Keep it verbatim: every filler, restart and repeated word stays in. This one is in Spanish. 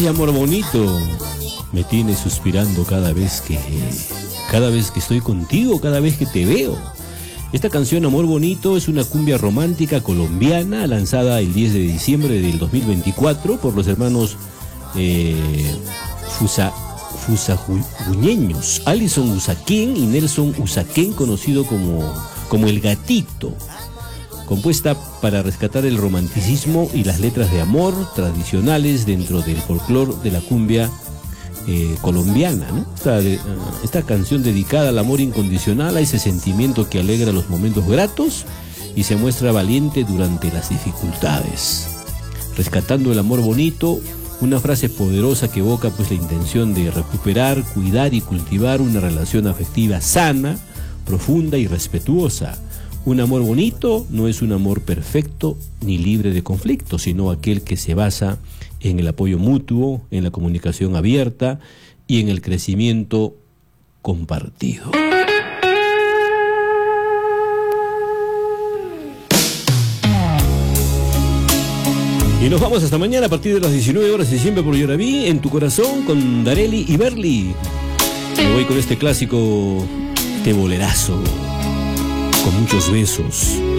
Ese amor bonito me tiene suspirando cada vez que, cada vez que estoy contigo, cada vez que te veo. Esta canción Amor Bonito es una cumbia romántica colombiana lanzada el diez de diciembre del dos mil veinticuatro por los hermanos eh, Fusa, Fusaguñeños, Alison Usaquén y Nelson Usaquén, conocido como, como El Gatito. Compuesta para rescatar el romanticismo y las letras de amor tradicionales dentro del folclore de la cumbia eh, colombiana, ¿no? Esta, uh, esta canción dedicada al amor incondicional, a ese sentimiento que alegra los momentos gratos y se muestra valiente durante las dificultades. Rescatando el amor bonito, una frase poderosa que evoca pues la intención de recuperar, cuidar y cultivar una relación afectiva sana, profunda y respetuosa. Un amor bonito no es un amor perfecto ni libre de conflictos, sino aquel que se basa en el apoyo mutuo, en la comunicación abierta y en el crecimiento compartido. Y nos vamos hasta mañana a partir de las diecinueve horas y siempre por Yoraví, en tu corazón, con Darely y Berly. Me voy con este clásico, este bolerazo, con muchos besos.